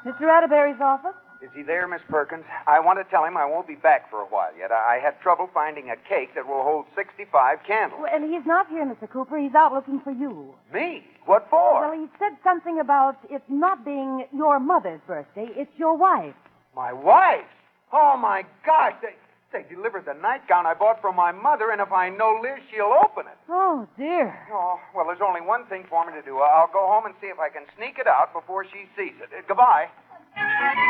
Mr. Atterbury's office? Is he there, Miss Perkins? I want to tell him I won't be back for a while yet. I had trouble finding a cake that will hold 65 candles. Well, he's not here, Mr. Cooper. He's out looking for you. Me? What for? Well, he said something about it not being your mother's birthday. It's your wife. My wife? Oh, my gosh. They delivered the nightgown I bought from my mother, and if I know Liz, she'll open it. Oh, dear. Oh, well, there's only one thing for me to do. I'll go home and see if I can sneak it out before she sees it. Goodbye.